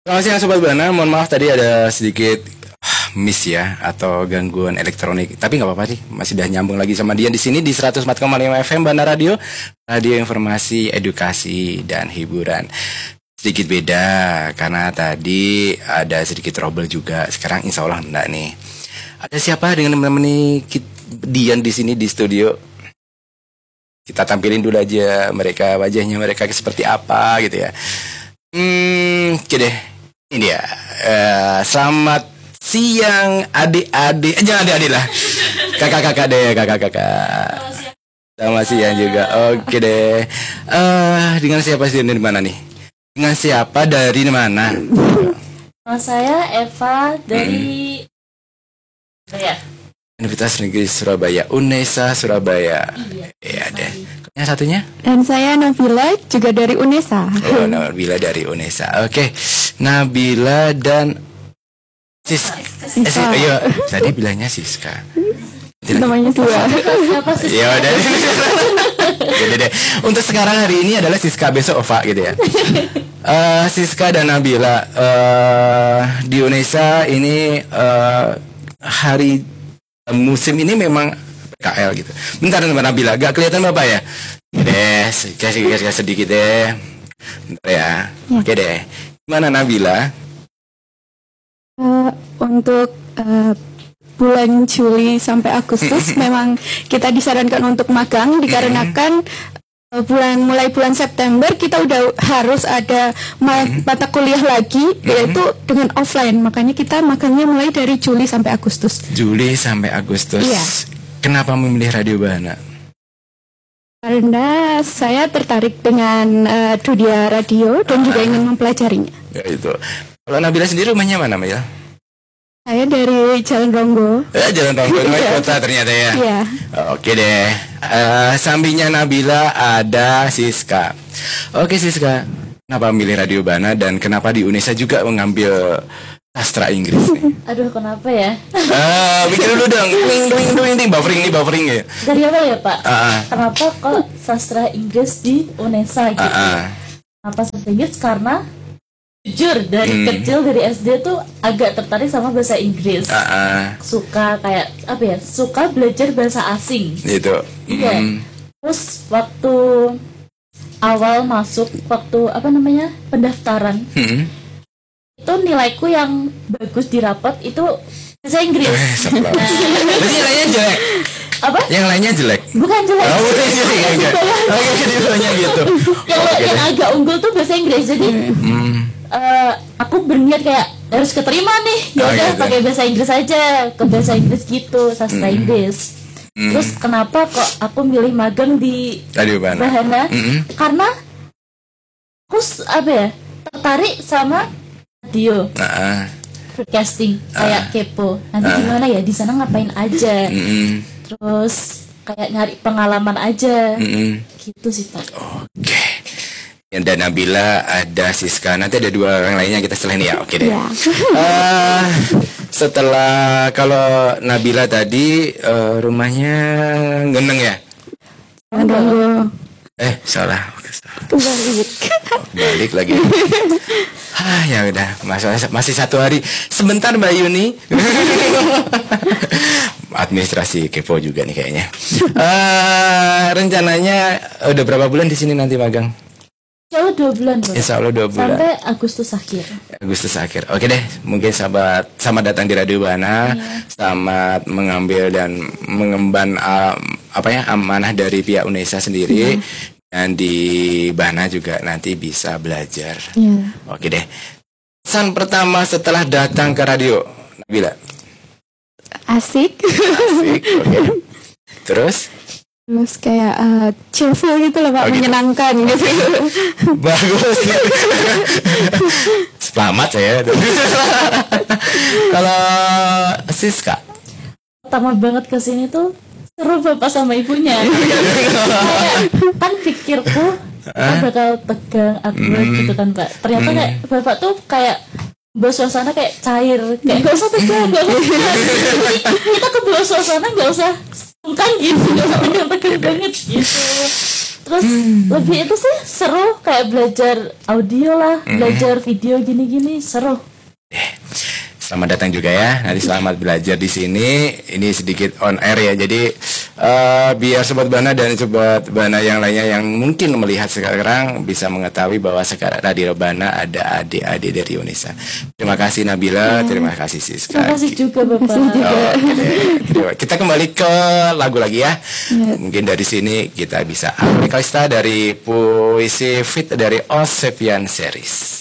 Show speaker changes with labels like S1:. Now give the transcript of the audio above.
S1: Selamat siang Sobat Bana, mohon maaf tadi ada sedikit miss ya atau gangguan elektronik. Tapi nggak apa-apa sih, masih dah nyambung lagi sama Dian di sini di 104,5 FM Bana Radio, radio informasi, edukasi dan hiburan. Sedikit beda karena tadi ada sedikit trouble juga. Sekarang insya Allah enggak nih. Ada siapa dengan menemani Dian di sini di studio? Kita tampilin dulu aja mereka, wajahnya mereka seperti apa gitu ya. Oke deh. Ini dia. Selamat siang adik-adik. Jangan adik-adik lah. Kakak-kakak deh, kakak-kakak. Selamat siang juga. Oke deh. Dengan siapa sih di mana nih? Dengan siapa dari mana?
S2: Nama saya Eva dari
S1: Universitas Negeri Surabaya, UNESA Surabaya. Iya deh. Yang satunya?
S3: Dan saya Nabila juga dari UNESA.
S1: Oh, Nabila dari UNESA. Oke. Nabila dan Siska. Ayo, tadi bilangnya Siska.
S3: Namanya dua.
S1: Ya udah. Jadi deh. Untuk sekarang hari ini adalah Siska, besok Ova gitu ya. Siska dan Nabila di UNESA ini hari musim ini memang PKL gitu. Bentar Nabila, gak kelihatan Bapak ya? Deh, kasih sedikit deh. Bentar ya. Oke deh. Gimana Nabila?
S3: Untuk bulan Juli sampai Agustus memang kita disarankan untuk magang dikarenakan mulai bulan September kita udah harus ada mata kuliah lagi yaitu dengan offline, makanya kita magangnya mulai dari Juli sampai Agustus.
S1: Juli sampai Agustus.
S3: Iya. Kenapa
S1: memilih Radio Bana?
S3: Karena saya tertarik dengan dunia radio dan juga ingin mempelajarinya.
S1: Ya itu. Kalau Nabila sendiri rumahnya mana, Maya?
S3: Saya dari Jalan Ronggo.
S1: Jalan Ronggo, kota ternyata ya.
S3: Iya.
S1: Oke deh. Sampingnya Nabila ada Siska. Oke Siska, kenapa memilih Radio Bana dan kenapa di UNESA juga mengambil sastra Inggris nih?
S2: Aduh, kenapa ya?
S1: Mikir dulu dong. Buffering ya.
S2: Dari awal ya Pak? Kenapa kok sastra Inggris di UNESA gitu? Kenapa sastra Inggris? Karena jujur dari kecil dari SD tuh agak tertarik sama bahasa Inggris. Suka kayak apa ya? Suka belajar bahasa asing.
S1: Gitu.
S2: Iya. Terus waktu awal masuk pendaftaran. Itu nilaiku yang bagus di rapot itu bahasa Inggris.
S1: Berarti nilainya jelek.
S2: Apa?
S1: Yang lainnya jelek?
S2: Bukan jelek.
S1: Oh, bukan jelek. Nilainya gitu.
S2: Yang agak unggul tuh bahasa Inggris. Jadi aku berniat kayak harus keterima nih. Ya udah pakai bahasa Inggris aja, ke bahasa Inggris gitu, sastra Inggris. Terus kenapa kok aku milih magang di
S1: Radio Bana?
S2: Karena aku tertarik sama radio, broadcasting, kayak kepo. Nanti gimana ya di sana ngapain aja? Terus kayak nyari pengalaman aja, gitu sih Pak.
S1: Oke. Ada Nabila, ada Siska. Nanti ada dua orang lainnya kita setelah ini ya. Oke deh. Setelah kalau Nabila tadi rumahnya Geneng ya? Salah. Balik lagi. Ya udah, masih satu hari. Sebentar Mbak Yuni. Administrasi kepo juga nih kayaknya. Rencananya udah berapa bulan di sini nanti magang?
S2: Insya Allah 2 bulan.
S1: Insya Allah 2 bulan.
S2: Sampai Agustus akhir. Oke deh, mungkin selamat datang di Radio Bana. Selamat mengambil dan mengemban amanah dari pihak UNESA sendiri. Dan di Bana juga nanti bisa belajar. Oke deh. Pesan pertama setelah datang ke radio, Nabila.
S3: Asik.
S1: Oke. Terus
S3: kayak cheerful gitu loh Pak, menyenangkan gitu.
S1: Bagus. Selamat saya. Kalau Siska,
S2: pertama banget kesini tuh seru Bapak sama ibunya. Kan pikirku bakal tegang, awkward gitu kan Pak. Ternyata kayak Bapak tuh kayak bawa suasana kayak cair, kayak gak usah tegang, kita ke bawah suasana gak usah sungkan gitu, gak usah tegang banget gitu.
S4: Terus lebih itu sih seru, kayak belajar audio lah, belajar video gini-gini seru.
S2: Selamat datang juga ya. Nanti selamat belajar di sini. Ini sedikit on air ya. Jadi biar Sobat Bana dan Sobat Bana yang lainnya yang mungkin melihat sekarang bisa mengetahui bahwa sekarang Radio Bana ada adik-adik dari UNESA. Terima kasih Nabila, terima kasih Siska.
S4: Terima kasih juga Bapak.
S2: Kita kembali ke lagu lagi ya. Mungkin dari sini kita bisa Kalista dari Puisi Fit dari Osepian Series.